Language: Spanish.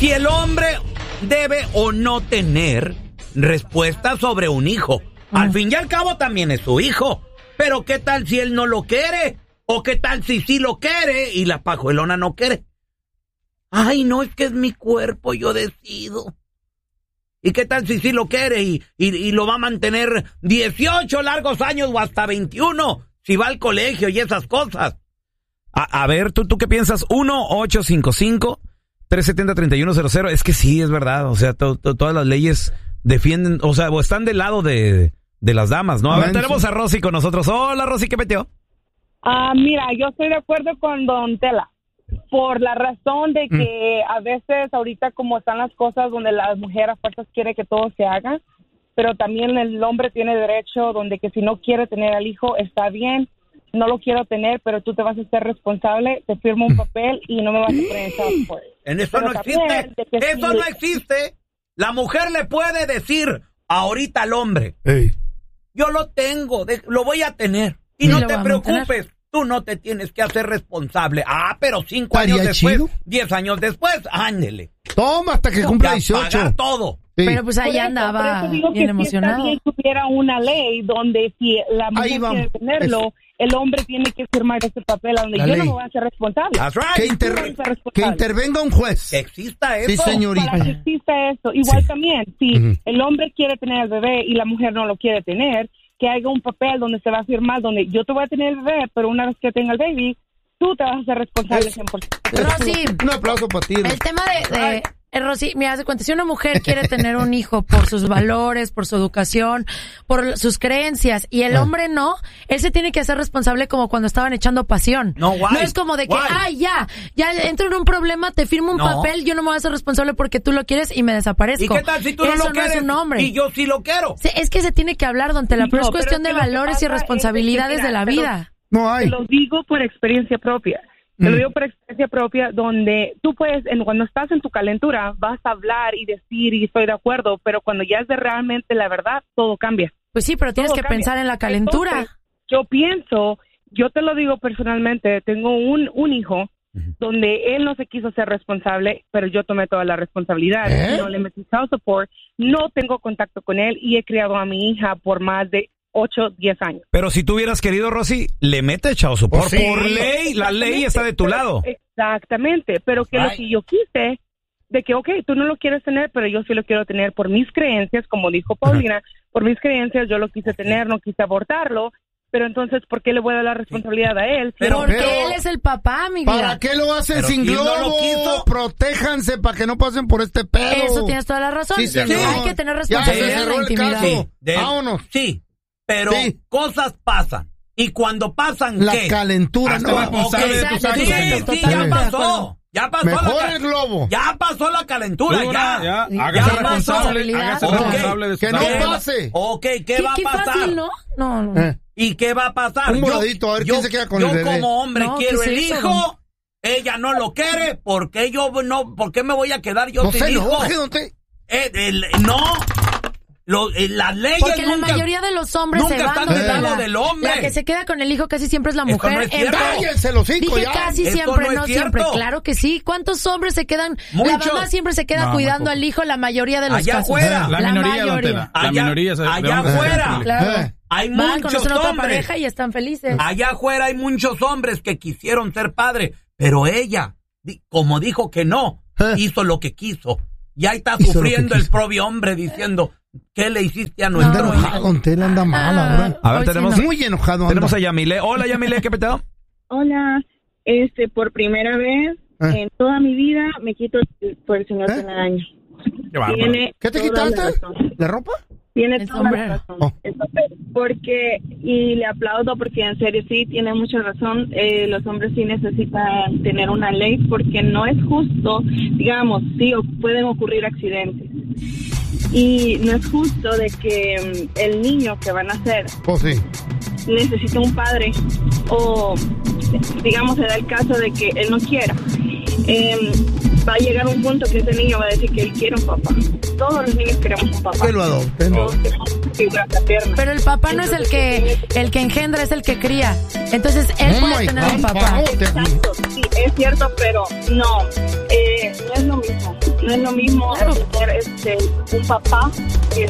si el hombre debe o no tener respuesta sobre un hijo. Al fin y al cabo también es su hijo. Pero ¿qué tal si él no lo quiere? ¿O qué tal si sí lo quiere y la pajuelona no quiere? Ay, no, es que es mi cuerpo, yo decido. ¿Y qué tal si sí lo quiere y lo va a mantener 18 largos años o hasta 21 si va al colegio y esas cosas? A ver, ¿tú qué piensas? 1-855-370-3100. Es que sí, es verdad. O sea, todas las leyes defienden, o sea, o están del lado de las damas, ¿no? A ver, tenemos a Rosy con nosotros. Hola, Rosy, ¿qué metió? Mira, yo estoy de acuerdo con Don Tela. Por la razón de que a veces ahorita como están las cosas donde la mujer a fuerzas quiere que todo se haga, pero también el hombre tiene derecho donde que si no quiere tener al hijo está bien, no lo quiero tener, pero tú te vas a ser responsable, te firmo un papel y no me vas a poner en child support. En eso no existe, eso no existe. La mujer le puede decir ahorita al hombre, yo lo tengo, lo voy a tener y no te preocupes. Tú no te tienes que hacer responsable. Pero 5 años después, chido. 10 años después, ándele. Toma hasta que cumpla 18. Pagar todo. Sí. Pero pues ahí andaba bien emocionado. Si hubiera una ley donde si la mujer quiere tenerlo, el hombre tiene que firmar ese papel donde yo no me voy a hacer responsable. That's right. Que intervenga un juez. Que exista eso. Sí, señorita. Para que exista eso. Igual también, si el hombre quiere tener al bebé y la mujer no lo quiere tener, que haya un papel donde se va a firmar, donde yo te voy a tener el bebé, pero una vez que tenga el baby, tú te vas a hacer responsable 100%. Rosy, un aplauso para ti. El tema de Rosy, mira, haz cuenta, si una mujer quiere tener un hijo por sus valores, por su educación, por sus creencias, y el hombre no, él se tiene que hacer responsable como cuando estaban echando pasión. No es como de que, ya entro en un problema, te firmo un papel, yo no me voy a hacer responsable porque tú lo quieres y me desaparezco. ¿Y qué tal si tú no lo quieres? Es un hombre. Y yo sí lo quiero. Es que se tiene que hablar, don Tela, pero es cuestión de valores y responsabilidades de la vida. No hay. Te lo digo por experiencia propia. Te lo digo por experiencia propia, donde tú puedes, cuando estás en tu calentura, vas a hablar y decir, y estoy de acuerdo, pero cuando ya es de realmente la verdad, todo cambia. Pues sí, pero tienes que pensar en la calentura. Entonces, yo te lo digo personalmente, tengo un hijo donde él no se quiso ser responsable, pero yo tomé toda la responsabilidad. No le metí child support, no tengo contacto con él y he criado a mi hija por más de 8, 10 años. Pero si tú hubieras querido, Rosy, le mete child support. Sí. Por ley, la ley está de tu lado. Exactamente, pero que lo que yo quise, de que, tú no lo quieres tener, pero yo sí lo quiero tener por mis creencias, como dijo Paulina, por mis creencias yo lo quise tener, no quise abortarlo, pero entonces, ¿por qué le voy a dar la responsabilidad a él? Porque él es el papá, mi vida. ¿Para qué lo hacen sin globo? No lo quiso. Protéjanse para que no pasen por este pedo. Eso tienes toda la razón. Sí, hay que tener responsabilidad en la intimidad. Vámonos. Sí. Pero cosas pasan. Y cuando pasan, la calentura, no. Ya pasó. Mejor el globo. Ya pasó la calentura, ya. Hágase responsable de su que no pase. ¿Qué va a pasar? Fácil, ¿no? ¿Y qué va a pasar? Un voladito, a ver quién se queda con el bebé. Yo como hombre quiero el hijo. Ella no lo quiere. ¿Por qué me voy a quedar yo sin hijo? No. Las leyes porque la mayoría de los hombres se van del lado del hombre. La que se queda con el hijo casi siempre es la mujer. No es cierto. Cállense los hijos. Dije casi siempre, no siempre. Claro que sí. ¿Cuántos hombres se quedan? La mamá siempre se queda cuidando al hijo la mayoría de los casos. Afuera. La minoría. Allá afuera. Claro. Hay muchos hombres. Pareja y están felices. Allá afuera hay muchos hombres que quisieron ser padre, pero ella, como dijo que no, hizo lo que quiso. Y ahí está sufriendo el propio hombre diciendo, ¿qué le hiciste a nuestro hijo? Don Tela anda mal ahora. A ver, tenemos muy enojado. Tenemos a Yamile. Hola, Yamile, ¿qué peteo? Hola, por primera vez en toda mi vida me quito por el señor Telaraño. ¿Qué te quitaste? ¿La ropa? Tiene toda la razón. Porque, y le aplaudo porque en serio sí tiene mucha razón, los hombres sí necesitan tener una ley porque no es justo, digamos, sí pueden ocurrir accidentes. Y no es justo de que el niño que va a nacer necesita un padre o, digamos, se da el caso de que él no quiera. Va a llegar un punto que ese niño va a decir que él quiere un papá. Todos los niños queremos un papá. Que lo adopten. Pero el papá no es el que engendra, es el que cría. Entonces él puede tener un papá. Exacto, sí, es cierto, pero no es lo mismo. No es lo mismo tener un papá que